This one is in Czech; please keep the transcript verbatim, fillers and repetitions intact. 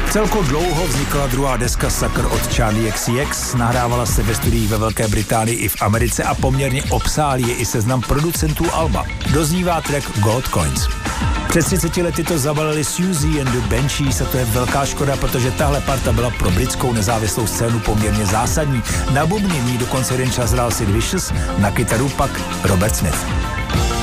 Celko dlouho vznikla druhá deska Sucker od Charlie X C X, nahrávala se ve studiích ve Velké Británii i v Americe a poměrně obsálý je i seznam producentů alba. Doznívá track Gold Coins. Před třiceti lety to zabalili Susie and the Banshees a to je velká škoda, protože tahle parta byla pro britskou nezávislou scénu poměrně zásadní. Na bubny ní dokonce jeden čas hrál Sid Vicious, na kytaru pak Robert Smith.